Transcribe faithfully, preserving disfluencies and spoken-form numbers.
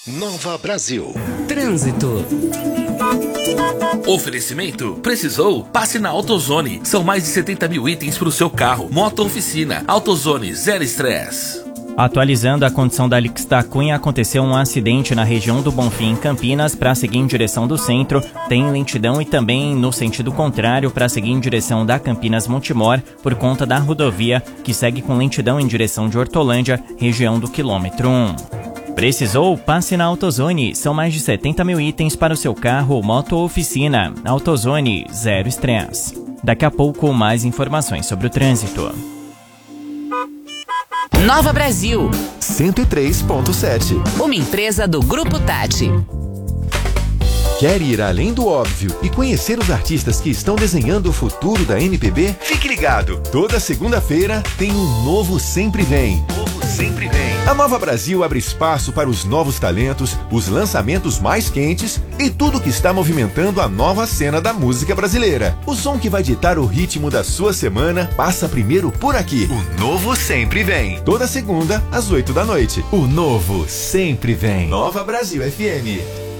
Nova Brasil. Trânsito. Oferecimento? Precisou? Passe na AutoZone. São mais de setenta mil itens para o seu carro. Moto Oficina. AutoZone, zero estresse. Atualizando a condição da Alix da Cunha, aconteceu um acidente na região do Bonfim, em Campinas, para seguir em direção do centro. Tem lentidão e também no sentido contrário para seguir em direção da Campinas Montemor, por conta da rodovia, que segue com lentidão em direção de Hortolândia, região do quilômetro um. Precisou? Passe na AutoZone. São mais de setenta mil itens para o seu carro ou moto ou oficina. AutoZone, zero estresse. Daqui a pouco, mais informações sobre o trânsito. Nova Brasil. cento e três ponto sete. Uma empresa do Grupo Tati. Quer ir além do óbvio e conhecer os artistas que estão desenhando o futuro da M P B? Fique ligado! Toda segunda-feira tem um novo Sempre Vem. Novo Sempre Vem. A Nova Brasil abre espaço para os novos talentos, os lançamentos mais quentes e tudo que está movimentando a nova cena da música brasileira. O som que vai ditar o ritmo da sua semana passa primeiro por aqui. O Novo Sempre Vem. Toda segunda, às oito da noite. O Novo Sempre Vem. Nova Brasil F M.